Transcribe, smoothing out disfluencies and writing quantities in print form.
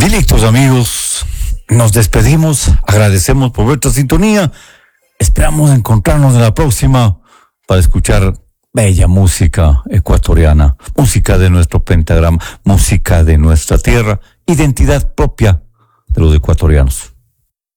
Directos amigos, nos despedimos, agradecemos por vuestra sintonía, esperamos encontrarnos en la próxima para escuchar bella música ecuatoriana, música de nuestro pentagrama, música de nuestra tierra, identidad propia de los ecuatorianos.